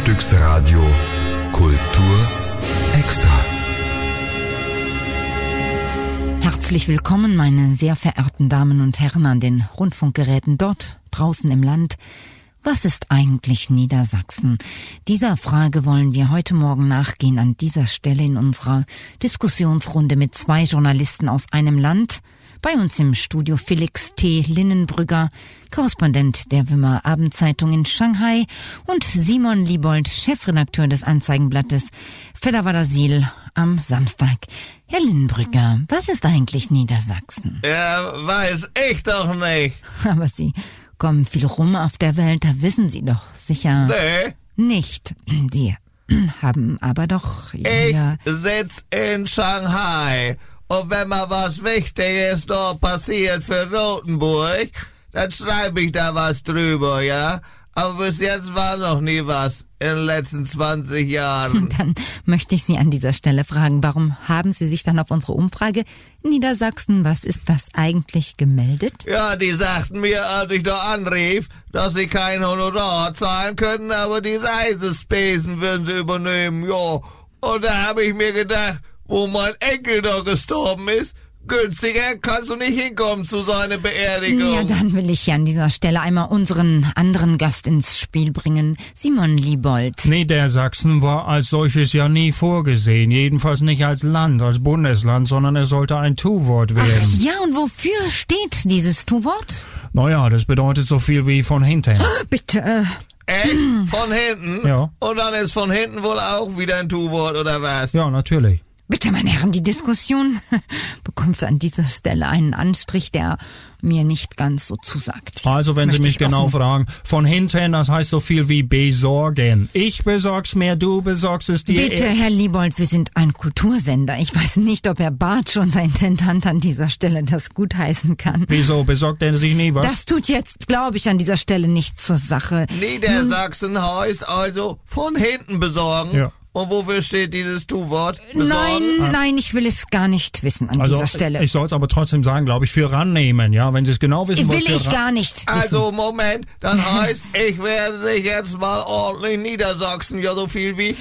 Frühstücksradio Kultur extra. Herzlich willkommen, meine sehr verehrten Damen und Herren an den Rundfunkgeräten dort draußen im Land. Was ist eigentlich Niedersachsen? Dieser Frage wollen wir heute Morgen nachgehen an dieser Stelle in unserer Diskussionsrunde mit zwei Journalisten aus einem Land. Bei uns im Studio Felix T. Linnenbrügger, Korrespondent der Wimmer Abendzeitung in Shanghai, und Simon Liebold, Chefredakteur des Anzeigenblattes Fedderwader-Siel am Samstag. Herr Linnenbrügger, was ist eigentlich Niedersachsen? Ja, weiß ich doch nicht. Aber Sie kommen viel rum auf der Welt, da wissen Sie doch sicher Nee, nicht. Die haben aber doch... ich sitz in Shanghai. Und wenn mal was Wichtiges dort passiert für Rotenburg, dann schreibe ich da was drüber, ja? Aber bis jetzt war noch nie was in den letzten 20 Jahren. Dann möchte ich Sie an dieser Stelle fragen, warum haben Sie sich dann auf unsere Umfrage Niedersachsen, was ist das eigentlich, gemeldet? Ja, die sagten mir, als ich da anrief, dass sie kein Honorar zahlen können, aber die Reisespesen würden sie übernehmen, ja. Und da habe ich mir gedacht, wo mein Enkel da gestorben ist, günstiger kannst du nicht hinkommen zu seiner Beerdigung. Ja, dann will ich hier an dieser Stelle einmal unseren anderen Gast ins Spiel bringen, Simon Liebold. Niedersachsen war als solches ja nie vorgesehen, jedenfalls nicht als Land, als Bundesland, sondern es sollte ein Tu-Wort werden. Ach ja, und wofür steht dieses Tu-Wort? Naja, das bedeutet so viel wie von hinten. Bitte, Echt? Von hinten? Ja. Und dann ist von hinten wohl auch wieder ein Tu-Wort, oder was? Ja, natürlich. bitte, meine Herren, die Diskussion bekommt an dieser Stelle einen Anstrich, der mir nicht ganz so zusagt. Also, wenn Sie mich genau fragen, von hinten, das heißt so viel wie besorgen. Ich besorg's mir, du besorgst es dir. Bitte, Herr Liebold, wir sind ein Kultursender. Ich weiß nicht, ob Herr Bartsch, unser Intendant, an dieser Stelle das gutheißen kann. Wieso, besorgt er sich nie was? Das tut jetzt, glaube ich, an dieser Stelle nichts zur Sache. Niedersachsen heißt also von hinten besorgen. Ja. Und wofür steht dieses Tu-Wort? Nein, ich will es gar nicht wissen an dieser Stelle. Ich soll es aber trotzdem sagen, glaube ich, für rannehmen, ja, wenn Sie es genau wissen wollen. Will ich gar nicht wissen. Also, Moment, dann heißt, ich werde dich jetzt mal ordentlich Niedersachsen, ja so viel wie...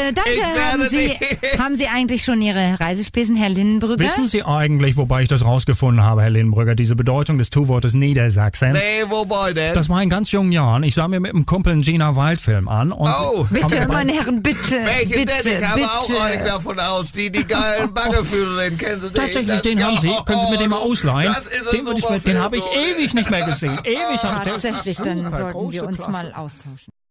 Danke, haben Sie eigentlich schon Ihre Reisespesen, Herr Linnenbrügger? Wissen Sie eigentlich, wobei ich das rausgefunden habe, Herr Linnenbrügger, diese Bedeutung des Tu-Wortes Niedersachsen? Nee, wobei denn? Das war in ganz jungen Jahren. Ich sah mir mit einem Kumpel einen Gina Wild-Film an. Und bitte, meine Herren, bitte. Welchen denn? Ich habe auch einen davon aus, die geilen Baggerführerin, kennen Sie den? Tatsächlich, den haben Sie. Können Sie mir den mal ausleihen? Das ist Den habe ich ewig nicht mehr gesehen. Ewig habe ich den. Tatsächlich, dann sollten wir uns mal austauschen.